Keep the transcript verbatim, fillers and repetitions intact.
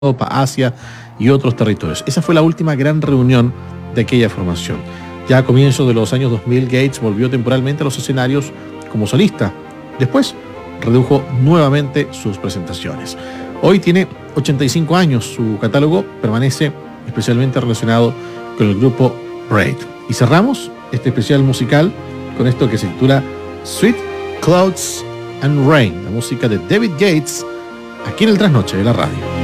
Europa, Asia y otros territorios. Esa fue la última gran reunión de aquella formación. Ya a comienzos de los años dos mil, Gates volvió temporalmente a los escenarios como solista. Después redujo nuevamente sus presentaciones. Hoy tiene ochenta y cinco años. Su catálogo permanece especialmente relacionado con el grupo Braid. Y cerramos este especial musical con esto que se titula Sweet Clouds and Rain, la música de David Gates, aquí en el Trasnoche de la radio.